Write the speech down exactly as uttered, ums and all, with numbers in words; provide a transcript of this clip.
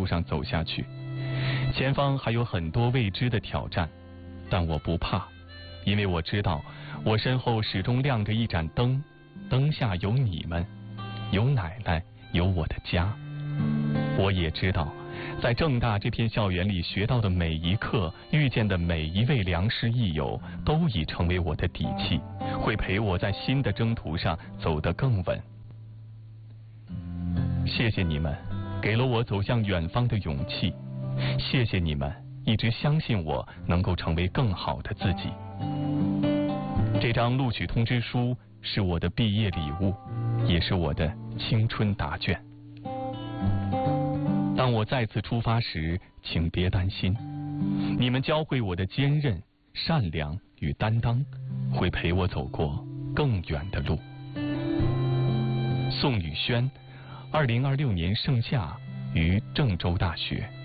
上走下去。前方还有很多未知的挑战，但我不怕，因为我知道我身后始终亮着一盏灯，灯下有你们，有奶奶，有我的家。我也知道，在正大这片校园里学到的每一课，遇见的每一位良师益友，都已成为我的底气，会陪我在新的征途上走得更稳。谢谢你们，给了我走向远方的勇气。谢谢你们，一直相信我能够成为更好的自己。这张录取通知书是我的毕业礼物，也是我的青春答卷。当我再次出发时，请别担心，你们教会我的坚韧、善良与担当，会陪我走过更远的路。宋宇轩，二零二六年盛夏于郑州大学。